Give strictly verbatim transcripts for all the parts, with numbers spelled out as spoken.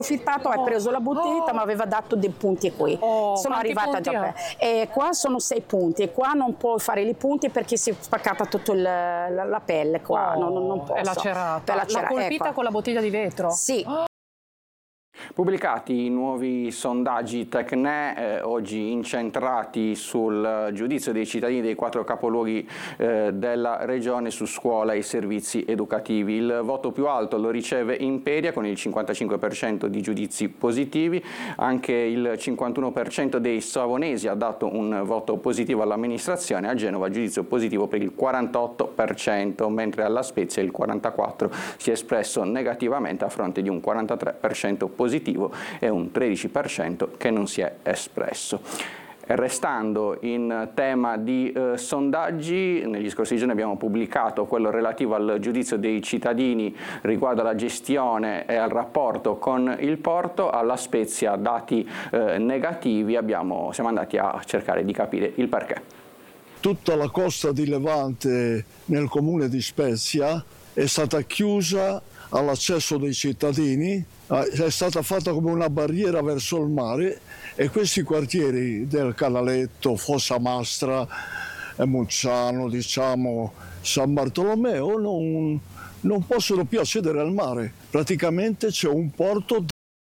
approfittato, ha preso la bottiglietta, oh. ma aveva dato dei punti qui. Oh, sono arrivata punti già. E qua sono sei punti, e qua non puoi fare i punti perché si è spaccata tutta la, la pelle qua. Oh, non, non, non posso. È lacerata. È lacerata. L'ha colpita ecco. con la bottiglia di vetro? Sì. Oh. Pubblicati i nuovi sondaggi Tecne, eh, oggi incentrati sul giudizio dei cittadini dei quattro capoluoghi eh, della regione su scuola e servizi educativi. Il voto più alto lo riceve Imperia con il cinquantacinque per cento di giudizi positivi, anche il cinquantuno per cento dei savonesi ha dato un voto positivo all'amministrazione, a Genova giudizio positivo per il quarantotto per cento, mentre alla Spezia il quarantaquattro per cento si è espresso negativamente a fronte di un quarantatré per cento positivo e un tredici per cento che non si è espresso. E restando in tema di eh, sondaggi, negli scorsi giorni abbiamo pubblicato quello relativo al giudizio dei cittadini riguardo alla gestione e al rapporto con il porto. Alla Spezia dati eh, negativi, abbiamo, siamo andati a cercare di capire il perché. Tutta la costa di Levante nel comune di Spezia è stata chiusa all'accesso dei cittadini, è stata fatta come una barriera verso il mare e questi quartieri del Canaletto, Fossamastra, Mucciano, diciamo, San Bartolomeo non, non possono più accedere al mare. Praticamente c'è un porto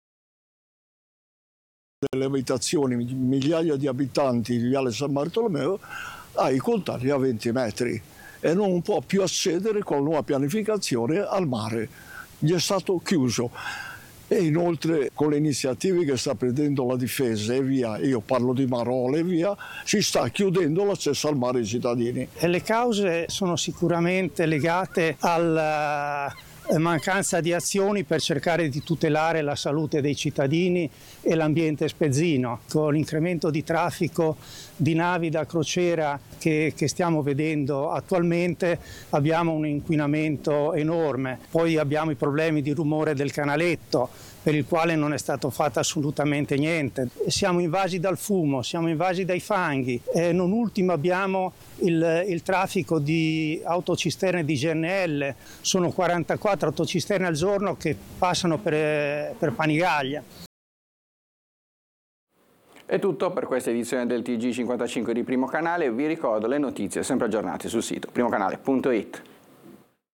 delle abitazioni, migliaia di abitanti di Viale San Bartolomeo, ai contati a venti metri e non può più accedere con la nuova pianificazione al mare. Gli è stato chiuso. E inoltre con le iniziative che sta prendendo la difesa e via, io parlo di Marole e via, si sta chiudendo l'accesso al mare ai cittadini. E le cause sono sicuramente legate alla mancanza di azioni per cercare di tutelare la salute dei cittadini e l'ambiente spezzino. Con l'incremento di traffico di navi da crociera che, che stiamo vedendo attualmente abbiamo un inquinamento enorme. Poi abbiamo i problemi di rumore del canaletto, per il quale non è stato fatto assolutamente niente. Siamo invasi dal fumo, siamo invasi dai fanghi e non ultimo abbiamo il, il traffico di autocisterne di G N L, sono quarantaquattro autocisterne al giorno che passano per, per Panigaglia. È tutto per questa edizione del T G cinquantacinque di Primo Canale, vi ricordo le notizie sempre aggiornate sul sito primocanale punto it.